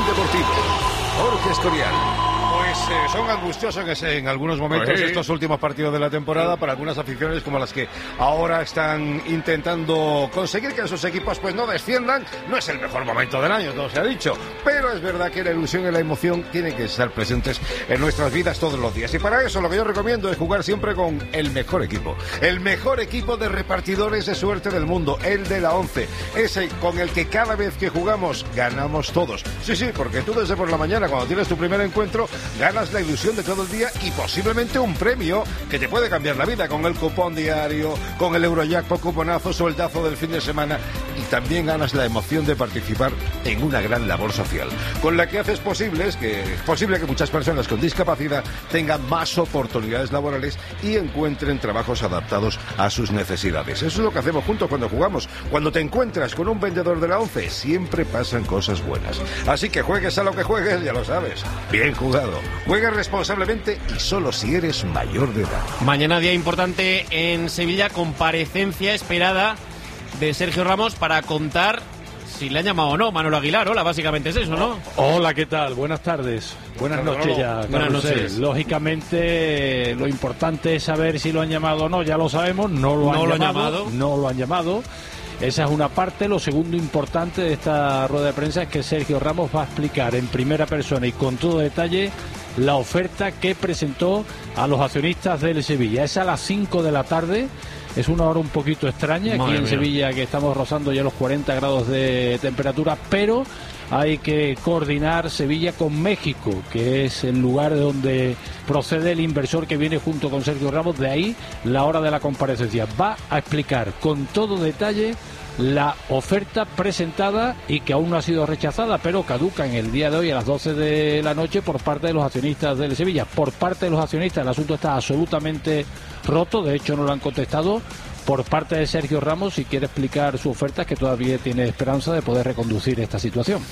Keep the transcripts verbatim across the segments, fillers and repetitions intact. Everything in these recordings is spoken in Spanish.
Deportivo. Jorge Escorial. Pues eh, son angustiosos en, en algunos momentos sí. estos últimos partidos de la temporada para algunas aficiones como las que ahora están intentando conseguir que sus equipos pues no desciendan. No es el mejor momento del año, todo se ha dicho, pero es verdad que la ilusión y la emoción tienen que estar presentes en nuestras vidas todos los días, y para eso lo que yo recomiendo es jugar siempre con el mejor equipo, el mejor equipo de repartidores de suerte del mundo, el de la ONCE, ese con el que cada vez que jugamos ganamos todos. Sí, sí, porque tú desde por la mañana cuando tienes tu primer encuentro ganas la ilusión de todo el día y posiblemente un premio que te puede cambiar la vida con el cupón diario, con el Eurojackpot, cuponazo, sueldazo del fin de semana, y también ganas la emoción de participar en una gran labor social, con la que haces posibles que es posible que muchas personas con discapacidad tengan más oportunidades laborales y encuentren trabajos adaptados a sus necesidades. Eso es lo que hacemos juntos cuando jugamos. Cuando te encuentras con un vendedor de la ONCE, siempre pasan cosas buenas. Así que juegues a lo que juegues, ya lo sabes. Bien jugado. Juega responsablemente y solo si eres mayor de edad. Mañana día importante en Sevilla, comparecencia esperada de Sergio Ramos para contar si le han llamado o no. Manolo Aguilar, hola, básicamente es eso, ¿no? Hola, ¿qué tal? Buenas tardes. Buenas Manolo. noches ya. Buenas noches. Lógicamente, lo importante es saber si lo han llamado o no, ya lo sabemos, no lo, no han, lo llamado, han llamado. No lo han llamado. Esa es una parte. Lo segundo importante de esta rueda de prensa es que Sergio Ramos va a explicar en primera persona y con todo detalle la oferta que presentó a los accionistas del Sevilla. Es a las cinco de la tarde. Es una hora un poquito extraña aquí en Sevilla, que estamos rozando ya los cuarenta grados de temperatura, pero hay que coordinar Sevilla con México, que es el lugar de donde procede el inversor que viene junto con Sergio Ramos. De ahí la hora de la comparecencia. Va a explicar con todo detalle la oferta presentada y que aún no ha sido rechazada, pero caduca en el día de hoy a las doce de la noche por parte de los accionistas del Sevilla. Por parte de los accionistas el asunto está absolutamente roto, de hecho no lo han contestado. Por parte de Sergio Ramos, si quiere explicar su oferta, que todavía tiene esperanza de poder reconducir esta situación.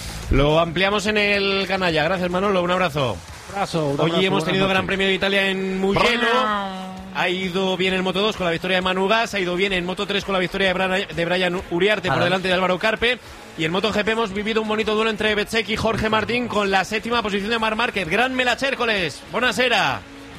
Lo ampliamos en el canalla. Gracias, Manolo, un abrazo. Un abrazo, un Hoy abrazo, hemos tenido noches. Gran Premio de Italia en Mugello. Ha ido bien en Moto dos con la victoria de Manu Gas, ha ido bien en Moto tres con la victoria de, Bra- de Brian Uriarte por delante de Álvaro Carpe, y en MotoGP hemos vivido un bonito duelo entre Bezzec y Jorge Martín con la séptima posición de Marc Márquez. Gran Melache Hércoles, buonasera.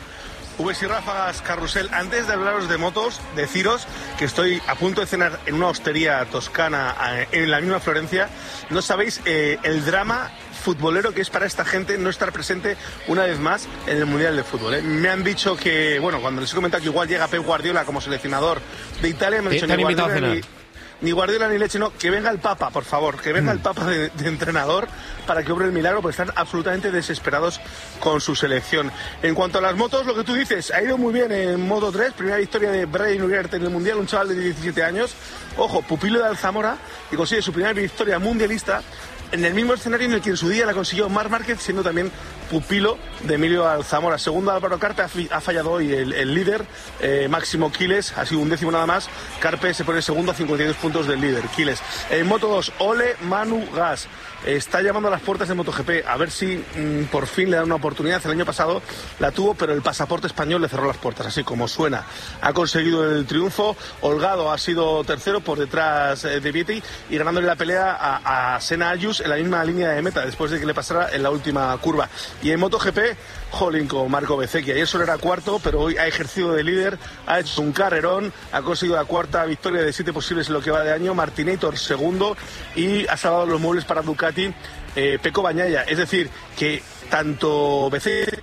Ubes y ráfagas, carrusel. Antes de hablaros de motos, deciros que estoy a punto de cenar en una hostería toscana en la misma Florencia. No sabéis eh, el drama futbolero que es para esta gente no estar presente una vez más en el Mundial de Fútbol, ¿eh? Me han dicho que, bueno, cuando les he comentado que igual llega Pep Guardiola como seleccionador de Italia, me han dicho ¿Te han ni invitado Guardiola a cenar? ni, ni Guardiola ni leche, no, que venga el Papa, por favor, que venga mm. el Papa de, de entrenador para que obre el milagro, porque están absolutamente desesperados con su selección. En cuanto a las motos, lo que tú dices, ha ido muy bien en Moto tres, primera victoria de Brian Uriarte en el Mundial, un chaval de diecisiete años, ojo, pupilo de Alzamora, y consigue su primera victoria mundialista en el mismo escenario en el que en su día la consiguió Marc Márquez, siendo también pupilo de Emilio Alzamora. Segundo, Álvaro Carpe ha fallado hoy el, el líder, eh, Máximo Quiles, ha sido un décimo nada más. Carpe se pone segundo a cincuenta y dos puntos del líder, Quiles. En Moto dos, Ole Manu Gas. Está llamando a las puertas de MotoGP, a ver si mmm, por fin le dan una oportunidad. El año pasado la tuvo, pero el pasaporte español le cerró las puertas, así como suena. Ha conseguido el triunfo. Holgado ha sido tercero por detrás eh, de Vietti y ganándole la pelea a, a Senna Ayus en la misma línea de meta, después de que le pasara en la última curva. Y en MotoGP, jolín con Marco Bezzecchi. Ayer solo era cuarto, pero hoy ha ejercido de líder, ha hecho un carrerón, ha conseguido la cuarta victoria de siete posibles en lo que va de año. Martinator segundo y ha salvado los muebles para Ducati eh, Pecco Bagnaia. Es decir, que tanto Bezzecchi...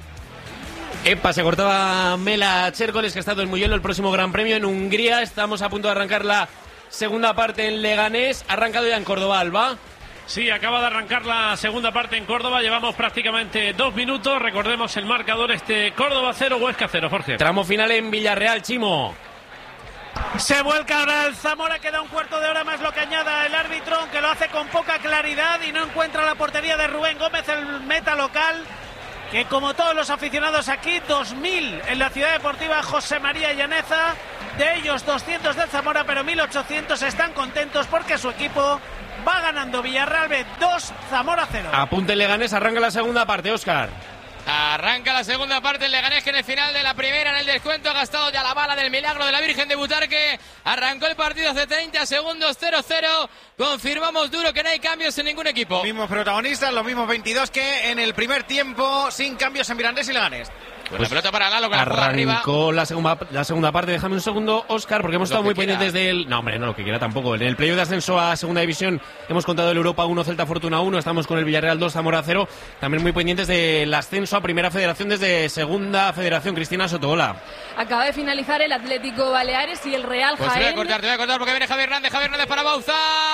Epa, se cortaba Mela Chércoles, que ha estado en Mugello, el próximo Gran Premio en Hungría. Estamos a punto de arrancar la segunda parte en Leganés. Ha arrancado ya en Córdoba, Alba. Sí, acaba de arrancar la segunda parte en Córdoba. Llevamos prácticamente dos minutos. Recordemos el marcador, este Córdoba cero, Huesca cero, Jorge. Tramo final en Villarreal, Chimo. Se vuelca ahora el Zamora, queda un cuarto de hora más lo que añada el árbitro, que lo hace con poca claridad y no encuentra la portería de Rubén Gómez, el meta local, que como todos los aficionados aquí, dos mil en la Ciudad Deportiva José María Llaneza, de ellos doscientos del Zamora, pero mil ochocientos están contentos porque su equipo va ganando. Villarreal B dos, Zamora cero. Apunte Leganés, arranca la segunda parte, Óscar. Arranca la segunda parte, el Leganés que en el final de la primera, en el descuento, ha gastado ya la bala del milagro de la Virgen de Butarque. Arrancó el partido hace treinta segundos, cero cero. Confirmamos duro que no hay cambios en ningún equipo. Los mismos protagonistas, los mismos veintidós que en el primer tiempo, sin cambios en Mirandés y Leganés. Pues la pelota para Lalo, que la juega arriba. Arrancó la segunda, la segunda parte. Déjame un segundo, Óscar, porque hemos Lo estado muy que quiera. pendientes del... No, hombre, no, lo que quiera tampoco. En el playoff de ascenso a segunda división hemos contado el Europa uno, Celta Fortuna uno. Estamos con el Villarreal dos, Zamora cero. También muy pendientes del ascenso a Primera Federación desde Segunda Federación. Cristina Sotola. Acaba de finalizar el Atlético Baleares y el Real Pues te voy a Jaén. cortar, te voy a cortar porque viene Javier Hernández. Javier Hernández para Bauza.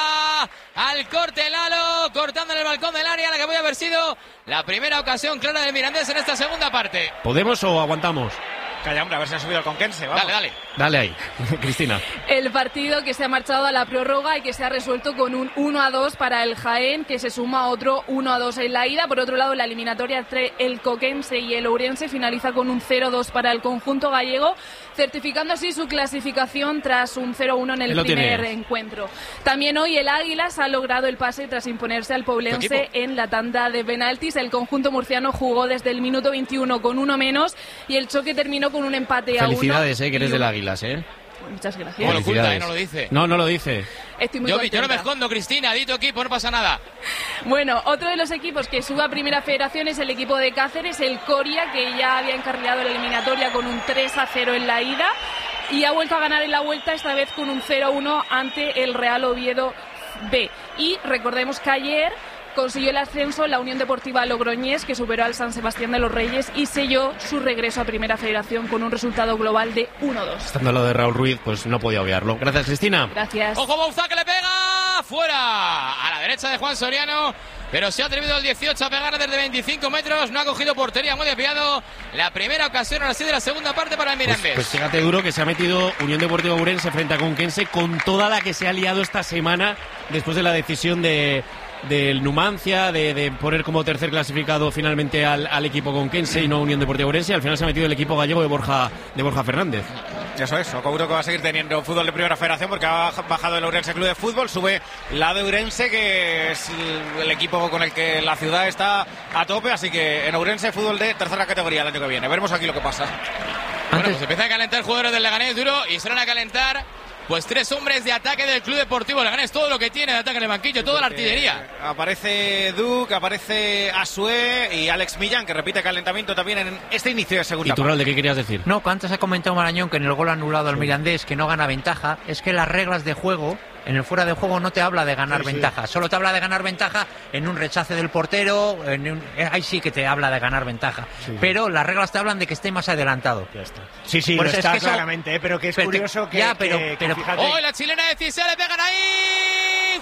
Al corte Lalo, cortando en el balcón del área, la que voy a haber sido la primera ocasión clara del Mirandés en esta segunda parte. ¿Podemos o aguantamos? Calla, hombre, a ver si ha subido el Conquense. Vamos. Dale, dale. Dale ahí, Cristina. El partido que se ha marchado a la prórroga y que se ha resuelto con un uno a dos para el Jaén, que se suma a otro uno a dos en la ida. Por otro lado, la eliminatoria entre el Coquense y el Ourense finaliza con un cero dos para el conjunto gallego, certificando así su clasificación tras un cero uno en el Lo primer tienes. encuentro. También hoy el Águilas ha logrado el pase tras imponerse al Poblense en la tanda de penaltis. El conjunto murciano jugó desde el minuto veintiuno con uno menos y el choque terminó con un empate a uno. Felicidades, eh, que eres y del un- Águilas, eh. Muchas gracias. No lo oculta, Felicidades. eh, no lo dice. No, no lo dice. Estoy muy Yo, contenta. yo no me escondo, Cristina, di tu equipo, no pasa nada. Bueno, otro de los equipos que sube a Primera Federación es el equipo de Cáceres, el Coria, que ya había encarrilado la eliminatoria con un tres a cero en la ida y ha vuelto a ganar en la vuelta, esta vez con un cero uno ante el Real Oviedo B. Y recordemos que ayer consiguió el ascenso la Unión Deportiva Logroñés, que superó al San Sebastián de los Reyes y selló su regreso a Primera Federación con un resultado global de uno dos. Estando lo de Raúl Ruiz, pues no podía obviarlo. Gracias, Cristina. Gracias. Ojo, Bauza que le pega. Fuera. A la derecha de Juan Soriano. Pero se ha atrevido el dieciocho a pegar desde veinticinco metros. No ha cogido portería, muy desviado. La primera ocasión ahora sí de la segunda parte para el Pues, Mirandés. pues fíjate, Duro, que se ha metido Unión Deportiva Ourense frente a Conquense con toda la que se ha liado esta semana después de la decisión de del Numancia de, de poner como tercer clasificado finalmente al, al equipo conquense y no Unión Deportiva Ourense. Al final se ha metido el equipo gallego de Borja de Borja Fernández. Eso es, Ocouro que va a seguir teniendo fútbol de Primera Federación porque ha bajado el Ourense Club de Fútbol, sube la de Ourense, que es el equipo con el que la ciudad está a tope, así que en Ourense fútbol de tercera categoría el año que viene. Veremos aquí lo que pasa. Bueno, pues empieza a calentar jugadores del Leganés, Duro, y se van a calentar pues tres hombres de ataque del Club Deportivo Leganés, todo lo que tiene de ataque en el banquillo, toda la artillería. Aparece Duke, aparece Asue y Alex Millán, que repite calentamiento también en este inicio de segunda. ¿Y tú, Raúl, qué querías decir? No, que antes ha comentado Marañón que en el gol anulado al Mirandés que no gana ventaja, es que las reglas de juego, en el fuera de juego no te habla de ganar Sí, sí. ventaja, solo te habla de ganar ventaja en un rechace del portero, en un, eh, ahí sí que te habla de ganar ventaja, Sí. pero las reglas te hablan de que esté más adelantado. Ya está. Sí, sí, Por lo eso es está que eso- claramente, ¿eh? Pero que es pero te- curioso que, ya, pero- que- que pero- fíjate... ¡Oh, la chilena de Cisea le pegan ahí!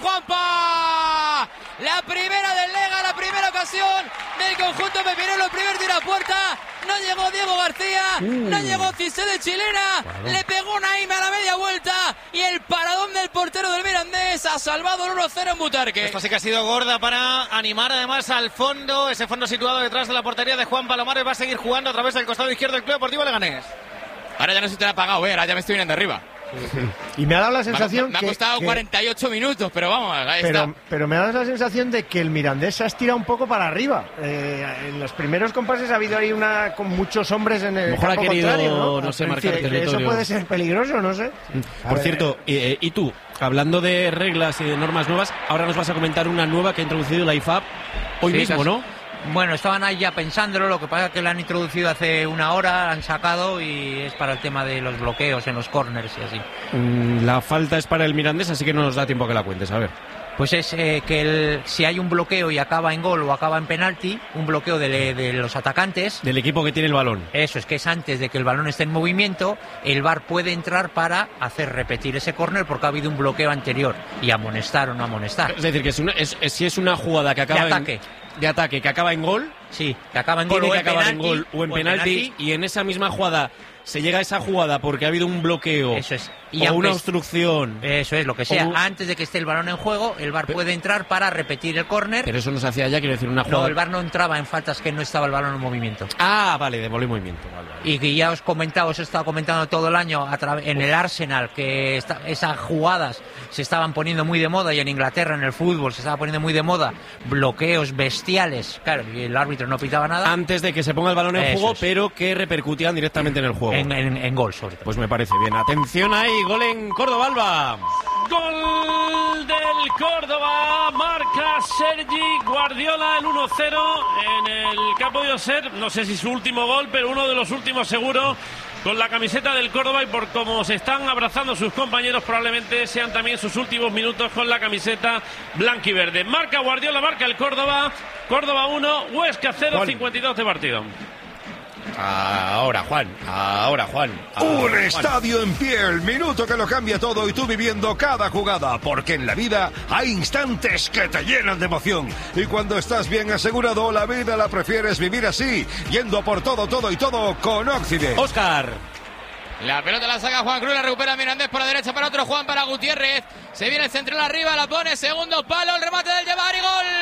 ¡Juanpa! La primera del Lega, la primera ocasión del conjunto pepinero, el primer tiro a puerta. No llegó Diego García, Uh. no llegó Cisea de chilena. Le pegó Naime a la media vuelta y el paradón del portero del Mirandés ha salvado el uno cero en Butarque. Esto sí que ha sido gorda para animar además al fondo, ese fondo situado detrás de la portería de Juan Palomares. Va a seguir jugando a través del costado izquierdo del Club Deportivo Leganés. Ahora ya no se te ha apagado, eh, ahora ya me estoy viniendo arriba. Y me ha dado la Me ha- sensación me ha que- costado que- cuarenta y ocho minutos, pero vamos, ahí está. Pero, pero me ha dado la sensación de que el Mirandés se ha estirado un poco para arriba. Eh, en los primeros compases ha habido ahí una con muchos hombres en el Mejor ha campo querido, contrario, ¿no? no sé, Que- marcar que territorio. Eso puede ser peligroso, no sé. A Por ver, cierto, eh, y tú, hablando de reglas y de normas nuevas, ahora nos vas a comentar una nueva que ha introducido la I F A B hoy Sí, mismo, casi- ¿no? Bueno, estaban ahí ya pensándolo, lo que pasa es que la han introducido hace una hora, la han sacado y es para el tema de los bloqueos en los corners y así. Mm, La falta es para el Mirandés, así que no nos da tiempo a que la cuentes, a ver. Pues es eh, que el- si hay un bloqueo y acaba en gol o acaba en penalti, un bloqueo de, de los atacantes, Del equipo que tiene el balón. eso es que es antes de que el balón esté en movimiento, el V A R puede entrar para hacer repetir ese córner porque ha habido un bloqueo anterior y amonestar o no amonestar. Es decir, que es una- es- es- si es una jugada que acaba De ataque. en, de ataque que acaba en gol, Sí, que acaba en gol tiene o que en acabar penalti, en gol o en penalti, y en esa misma jugada se llega a esa jugada porque ha habido un bloqueo Eso es. o aunque una es- obstrucción. Eso es, lo que sea. O- Antes de que esté el balón en juego, el V A R Pero- puede entrar para repetir el córner. Pero eso no se hacía ya, quiero decir, una No, jugada. el V A R no entraba en faltas que no estaba el balón en movimiento. Ah, vale, de bola y movimiento. Vale, vale. Y que ya os comentaba, os he estado comentando todo el año a través en el Arsenal que esta- esas jugadas se estaban poniendo muy de moda y en Inglaterra en el fútbol se estaba poniendo muy de moda, bloqueos bestiales. Claro, y el árbitro no pitaba nada. Antes de que se ponga el balón en Eso juego, es. pero que repercutían directamente en el juego. En, en, en gol, sobre todo. Pues me parece bien. Atención ahí, gol en Córdoba, Alba. Gol del Córdoba, marca Sergi Guardiola el uno cero en el que ha podido ser, no sé si su último gol, pero uno de los últimos seguro con la camiseta del Córdoba, y por cómo se están abrazando sus compañeros probablemente sean también sus últimos minutos con la camiseta blanquiverde. Marca Guardiola, marca el Córdoba, Córdoba uno, Huesca cero, Juan. cincuenta y dos de partido. Ahora, Juan, ahora, Juan. Ahora, Un Juan. estadio en pie, el minuto que lo cambia todo y tú viviendo cada jugada, porque en la vida hay instantes que te llenan de emoción. Y cuando estás bien asegurado, la vida la prefieres vivir así, yendo por todo, todo y todo con Occident. Óscar. La pelota la saca Juan Cruz, la recupera Mirandés por la derecha para otro Juan, para Gutiérrez. Se viene el central arriba, la pone, segundo palo, el remate del Llevar y gol.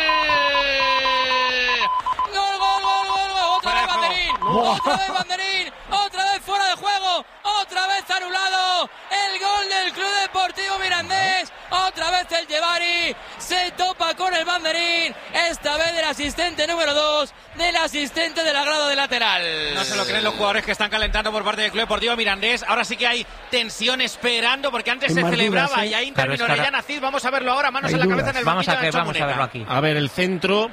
Gol, gol, gol, gol, gol. Otra vez Banderín, otra vez Banderín, otra vez fuera de juego, otra vez anulado. El gol del Club Deportivo Mirandés, otra vez el Llevari. Se topa con el Banderín, esta vez del asistente número dos, del asistente de la grada de lateral. No se lo creen los jugadores que están calentando por parte del Club Deportivo Mirandés. Ahora sí que hay tensión esperando, porque antes se celebraba dudas, ¿eh? y ahí intervino Claro, es que Orellana Cid. Vamos a verlo ahora, manos Hay en la dudas. cabeza en el Vamos banquillo a, que, de Ancho vamos a Munera. verlo aquí. A ver, el centro.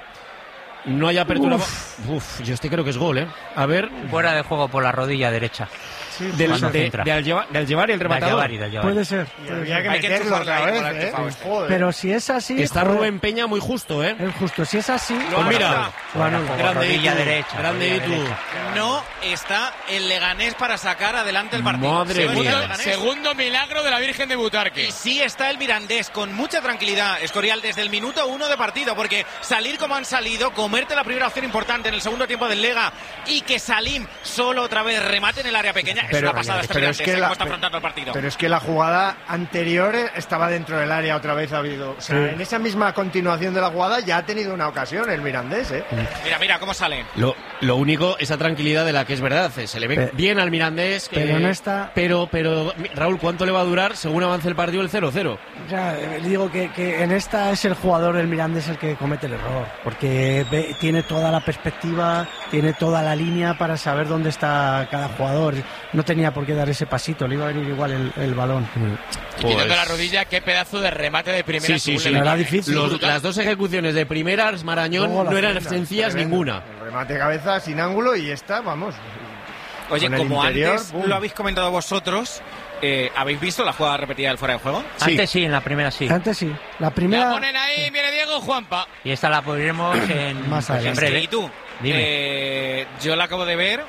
No hay apertura. Uf. Uf, yo este creo que es gol, ¿eh? A ver. Fuera de juego por la rodilla derecha. Del, cuando de, centra. de Algevar- de Algevar y el Del rematador. Llevari, del Llevari. Puede ser. Y puede había ser. que Hay que meterlo enchufarla otra ahí vez, con el ¿eh? enchufado este. Joder. Pero si es así. Está joder, Rubén Peña muy justo, ¿eh? Es justo. Si es así. Pues mira, Fuera grande de juego, rodilla Itu, derecha. grande rodilla Itu. derecha. No está el Leganés para sacar adelante el partido. Madre Sí está el mía. Leganés. Segundo milagro de la Virgen de Butarque. Y sí está el Mirandés con mucha tranquilidad, Escorial, desde el minuto uno de partido, porque salir como han salido, comerte la primera opción importante en el segundo tiempo del Lega y que Salim solo otra vez remate en el área pequeña, es Pero- una pasada este pero es Mirandés, que ¿eh? la- cómo está afrontando el partido. Pero es que la jugada anterior estaba dentro del área otra vez ha habido. O sea, Sí. en esa misma continuación de la jugada ya ha tenido una ocasión el Mirandés, ¿eh? Mira, mira cómo sale. Lo, lo único, esa tranquilidad de la que es verdad, eh, se le ve Pe- bien al Mirandés. pero eh, no está- Pero, pero, Raúl, ¿cuánto le va a durar según avance el partido el cero cero? Ya, eh, digo que, que en esta es el jugador del Mirandés el que comete el error, porque ve- tiene toda la perspectiva, tiene toda la línea para saber dónde está cada jugador. No tenía por qué dar ese pasito, le iba a venir igual el, el balón. Y quitando la rodilla, qué pedazo de remate de primera. Sí, sí, según sí. le Era viene. difícil. Los- Brutal. las dos ejecuciones de primeras, Marañón, Luego la no eran segunda, sencillas tremendo. ninguna. El remate de cabeza sin ángulo y esta, vamos. Oye, Con el como interior, antes boom. lo habéis comentado vosotros, eh, ¿habéis visto la jugada repetida del fuera de juego? Sí. Antes sí, en la primera sí. Antes sí, la La primera. ponen ahí, viene Diego Juanpa. Y esta la pondremos en, Más pues, en adelante. breve. Y tú, Dime. eh, yo la acabo de ver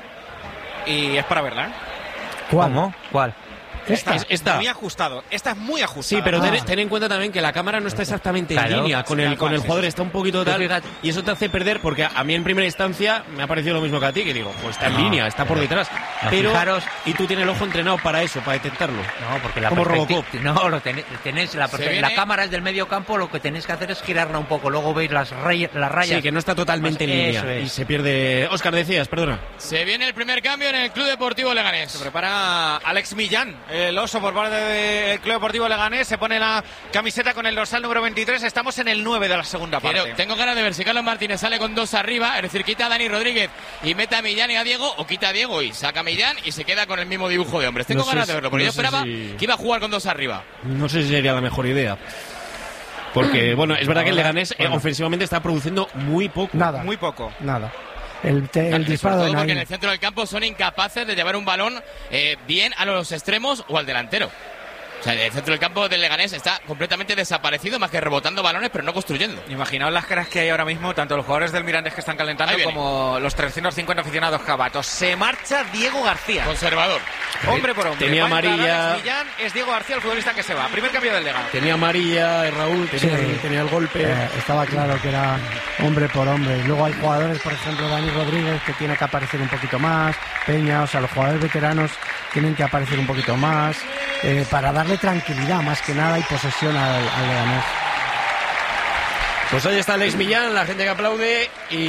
y es para verla. ¿eh? ¿Cuál? ¿Cómo? ¿Cuál? Esta. Es- esta. Muy ajustado. Esta es muy ajustada. Sí, pero Ah. ten, ten en cuenta también que la cámara no está exactamente Claro. en línea con Sí, el, tal con cual, el sí, jugador, sí. está un poquito Pero tal. fíjate- Y eso te hace perder, porque a, a mí en primera instancia me ha parecido lo mismo que a ti, que digo, pues está en No, línea, está por detrás. no, Pero, fijaros- y tú tienes el ojo entrenado para eso, para detectarlo. No, porque la Como perspectiva- Robocop. No, lo tenéis, tenéis la, Se perfe- viene- la cámara es del medio campo, lo que tenéis que hacer es girarla un poco, luego veis las, ray- las rayas. Sí, que no está totalmente en Pues línea. eso es. Y se pierde. Óscar, decías, perdona. Se viene el primer cambio en el Club Deportivo Leganés. Se prepara Alex Millán, el oso por parte del Club Deportivo Leganés. Se pone la camiseta con el dorsal número veintitrés. Estamos en el nueve de la segunda parte. Quiero- tengo ganas de ver si Carlos Martínez sale con dos arriba, es decir, quita a Dani Rodríguez y mete a Millán y a Diego, o quita a Diego y saca a Millán y se queda con el mismo dibujo de hombres. Tengo No sé ganas si- de verlo, porque no yo sé esperaba si- que iba a jugar con dos arriba. No sé si sería la mejor idea. Porque, bueno, es verdad que el Leganés eh, Bueno. ofensivamente está produciendo muy poco. Nada. Muy poco. Nada. El, te- el Sobre disparo todo de porque en Naim. el centro del campo son incapaces de llevar un balón eh, bien a los extremos o al delantero. O sea, el centro del campo del Leganés está completamente desaparecido, más que rebotando balones, pero no construyendo. Imaginaos las caras que hay ahora mismo, tanto los jugadores del Mirandés que están calentando Ahí viene. como los trescientos cincuenta aficionados jabatos. Se marcha Diego García. Conservador. Hombre por hombre. Tenía Va a entrar amarilla. Alex Millán, es Diego García el futbolista que se va. Primer cambio del Lega. Tenía amarilla, eh, Raúl, tenía, Sí. tenía el golpe. Eh, estaba claro que era hombre por hombre. Y luego hay jugadores, por ejemplo, Dani Rodríguez, que tiene que aparecer un poquito más. Peña, o sea, los jugadores veteranos tienen que aparecer un poquito más eh, para darle tranquilidad, más que nada, y posesión al, al Leganés. Pues ahí está Alex Millán, la gente que aplaude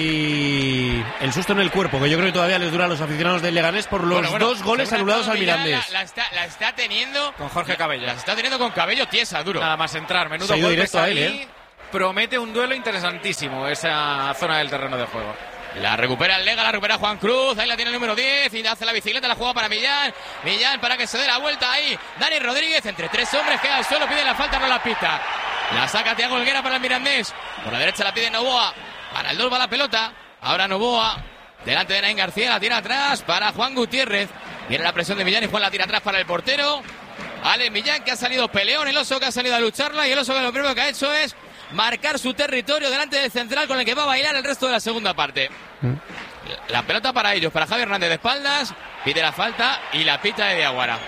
y el susto en el cuerpo, que yo creo que todavía les dura a los aficionados del Leganés por los Bueno, bueno, dos goles sobre anulados todo al Millán Mirandés. La, la está, la está teniendo Con Jorge Cabello. La está teniendo con Cabello tiesa, duro. Nada más entrar. Menudo Se ha ido golpe directo a él, ahí. ¿eh? promete un duelo interesantísimo esa zona del terreno de juego. La recupera el Lega, la recupera Juan Cruz, ahí la tiene el número diez y hace la bicicleta, la juega para Millán. Millán para que se dé la vuelta ahí. Dani Rodríguez entre tres hombres, queda al suelo, pide la falta, no la pita. La saca Thiago Helguera para el Mirandés. Por la derecha la pide Novoa. Para el dos va la pelota. Ahora Novoa. Delante de Nain García, la tira atrás para Juan Gutiérrez. Viene la presión de Millán y Juan la tira atrás para el portero. Ale Millán, que ha salido peleón, el oso que ha salido a lucharla y el oso que lo primero que ha hecho es marcar su territorio delante del central con el que va a bailar el resto de la segunda parte. ¿Mm? La pelota para ellos, para Javi Hernández de espaldas, pide la falta y la pita de Diaguara.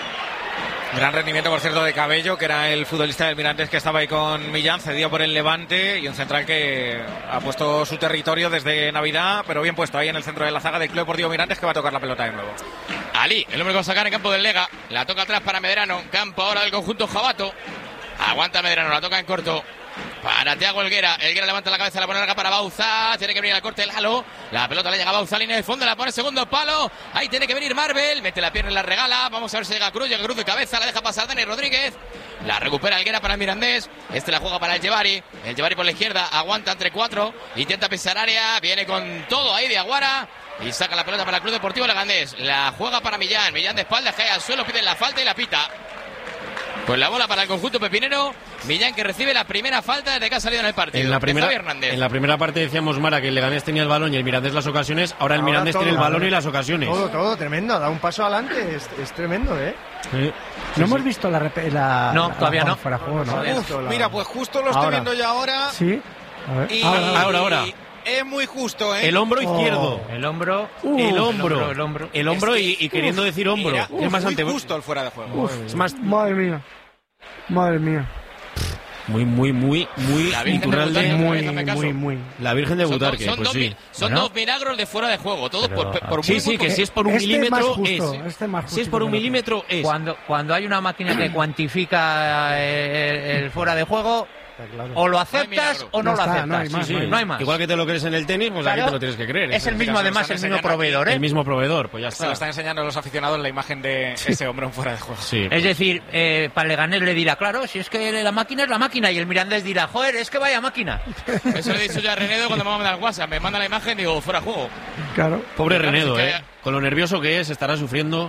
Gran rendimiento, por cierto, de Cabello, que era el futbolista del Mirandés que estaba ahí con Millán, cedido por el Levante, y un central que ha puesto su territorio desde Navidad, pero bien puesto ahí en el centro de la zaga del Club Deportivo Mirandés, que va a tocar la pelota de nuevo. Ali, el hombre que va a sacar en campo del Lega, la toca atrás para Medrano, campo ahora del conjunto Jabato, aguanta Medrano, la toca en corto para Thiago Helguera. Helguera levanta la cabeza, la pone larga para Bauza. Tiene que venir al corte Lalo. La pelota le llega a Bauza, línea de fondo, la pone segundo palo. Ahí tiene que venir Marvel. Mete la pierna y la regala. Vamos a ver si llega Cruz. Llega Cruz de cabeza, la deja pasar Dani Rodríguez. La recupera Helguera para el Mirandés. Este la juega para el Yevari. El Yevari por la izquierda, aguanta entre cuatro. Intenta pisar área. Viene con todo ahí de Aguara. Y saca la pelota para el Club Deportivo Leganés. La juega para Millán. Millán de espaldas, cae al suelo, pide la falta y la pita. Pues la bola para el conjunto pepinero. Millán, que recibe la primera falta desde que ha salido en el partido. En la primera, en la primera parte decíamos, Mara, que el Leganés tenía el balón y el Mirandés las ocasiones. Ahora el ahora Mirandés todo, tiene el balón y las ocasiones. Todo, todo, tremendo. Da un paso adelante. Es, es tremendo, ¿eh? Sí. No sí, hemos sí. visto la, la... No, la, todavía la, no. Fuera juego, ¿no? Uf, la... Mira, pues justo lo estoy ahora. viendo ya ahora. Sí. A ver. Y... Ahora, ahora, ahora. Es muy justo, ¿eh? El hombro izquierdo. Oh. El hombro. Uh, el hombro. El hombro. El hombro es que, y, y queriendo uf, decir hombro. Mira, es más muy ante... justo el fuera de juego. Uf, es más... Madre mía. Madre mía. Muy, muy, muy, muy natural de... Muy, muy, muy. La Virgen de Butarque, son pues dos, sí. Son bueno. dos milagros de fuera de juego, todos Pero, por, por sí, muy, sí, muy que si es por un este milímetro justo, es. Este más si es por un milímetro es. Cuando, cuando hay una máquina que cuantifica el, el fuera de juego, claro. O lo aceptas no o no, no lo está, aceptas. No hay, más, sí, sí. no hay más. Igual que te lo crees en el tenis, pues claro, aquí te lo tienes que creer. Es el mismo, además, el mismo proveedor, ¿eh? El mismo proveedor, pues ya está. Se lo están enseñando los aficionados la imagen de sí. ese hombre en fuera de juego. Sí. Es decir, eh, para Leganés le dirá, claro, si es que la máquina es la máquina, y el Mirandés dirá, joder, es que vaya máquina. Eso le he dicho yo a Renedo cuando me va a mandar WhatsApp. Me manda la imagen y digo, fuera de juego. Claro. Pobre claro, Renedo, si ¿eh? Que... Con lo nervioso que es, estará sufriendo.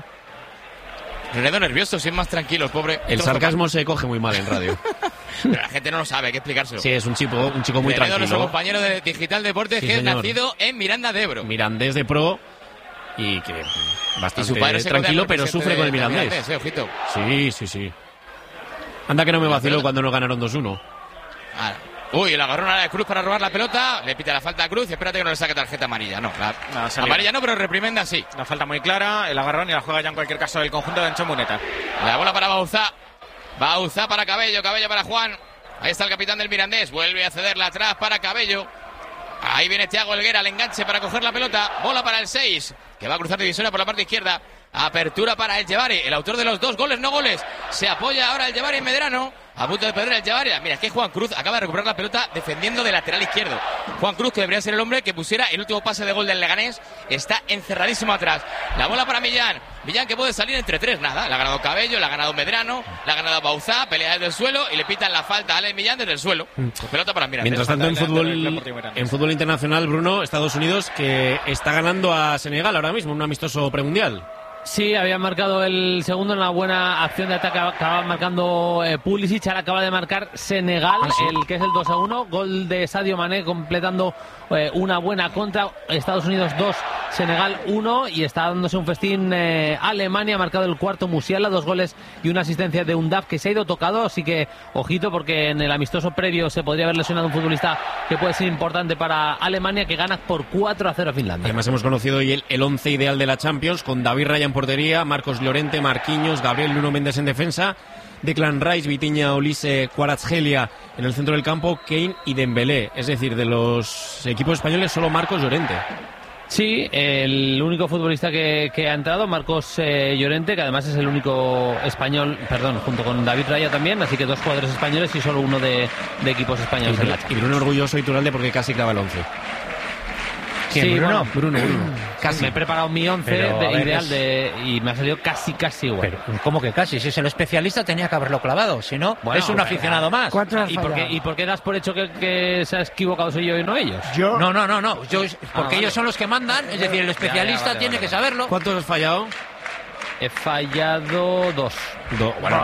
Renedo nervioso, si es más tranquilo, el pobre. El sarcasmo se coge muy mal en radio. Pero la gente no lo sabe, hay que explicárselo. Sí, es un chico, un chico muy Renedo, tranquilo. nuestro compañero de Digital Deportes, sí, que señor. Es nacido en Miranda de Ebro. Mirandés de pro y que bastante y su padre tranquilo, pero sufre con el Mirandés. Mirandés eh, ojito. Sí, sí, sí. Anda que no me vaciló cuando nos ganaron dos uno. Ah. Uy, el agarrón a Cruz para robar la pelota. Le pita la falta a Cruz y espérate que no le saque tarjeta amarilla. No, la, no amarilla no, pero reprimenda sí. Una falta muy clara, el agarrón y la juega ya en cualquier caso el conjunto de Ancho Muneta. La bola para Bauzá. Bauzá para Cabello, Cabello para Juan. Ahí está el capitán del Mirandés. Vuelve a cederla atrás para Cabello. Ahí viene Thiago Helguera al enganche para coger la pelota. Bola para el seis, que va a cruzar divisoria por la parte izquierda. Apertura para el Yevari, el autor de los dos goles, no goles. Se apoya ahora el Yevari en Medrano. A punto de perder el Yevari. Mira, es que Juan Cruz acaba de recuperar la pelota defendiendo de lateral izquierdo. Juan Cruz, que debería ser el hombre que pusiera el último pase de gol del Leganés, está encerradísimo atrás. La bola para Millán. Millán que puede salir entre tres. Nada, la ha ganado Cabello, la ha ganado Medrano, la ha ganado Bauzá, pelea desde el suelo y le pitan la falta a Alex Millán desde el suelo. Pues pelota para Mirandés. Mientras tanto, en fútbol, en fútbol internacional, Bruno, Estados Unidos, que está ganando a Senegal ahora mismo, un amistoso premundial. Sí, había marcado el segundo en una buena acción de ataque, acaba marcando eh, Pulisic, ahora acaba de marcar Senegal, ¿ah, sí? El que es el dos a uno, gol de Sadio Mané completando eh, una buena contra, Estados Unidos dos, Senegal uno, y está dándose un festín eh, Alemania, ha marcado el cuarto Musiala, dos goles y una asistencia de Undaf que se ha ido tocado, así que ojito porque en el amistoso previo se podría haber lesionado un futbolista que puede ser importante para Alemania, que gana por cuatro a cero a Finlandia. Además hemos conocido hoy el, el once ideal de la Champions con David Raya en portería, Marcos Llorente, Marquinhos, Gabriel Nuno Méndez en defensa, Declan Rice, Vitinha, Olise, Kvaratskhelia en el centro del campo, Kane y Dembélé. Es decir, de los equipos españoles solo Marcos Llorente. Sí, el único futbolista que, que ha entrado, Marcos eh, Llorente, que además es el único español, perdón, junto con David Raya también, así que dos jugadores españoles y solo uno de, de equipos españoles. Y, en la y Bruno orgulloso y Turalde porque casi clava el once. Sí, ¿Quién, Sí, Bruno? bueno, Bruno, Bruno. Casi. Me he preparado mi once Pero, de, a ver, ideal es- de, y me ha salido casi, casi igual. Pero, ¿cómo que casi? Si es el especialista tenía que haberlo clavado, si no, Bueno, es un pero- aficionado más. ¿Y por, qué, ¿Y por qué das por hecho que, que se ha equivocado soy yo y no ellos? Yo... No, no, no, no. Yo, porque Ah, vale. ellos son los que mandan, es decir, el especialista Ya, ya, vale, tiene vale, que vale. saberlo. ¿Cuántos has fallado? He fallado dos. Do- bueno,